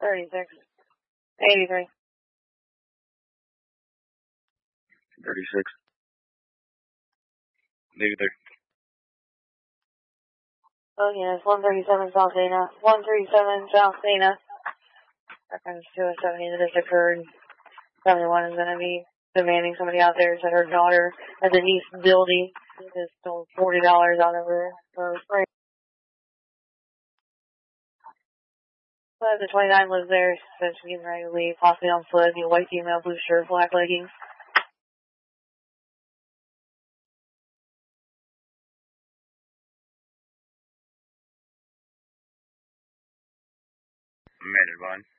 36. 83. 36. Negative. Oh, yes, 137 South Dana. 137 South Dana. Reference to a 70 that has occurred. 71 is going to be demanding somebody out there said her daughter at the East building just stole $40 out of her for free. But the 29 lives there, says she's getting ready to leave, possibly on foot, a white female, blue shirt, black leggings. Amanda Vaughn.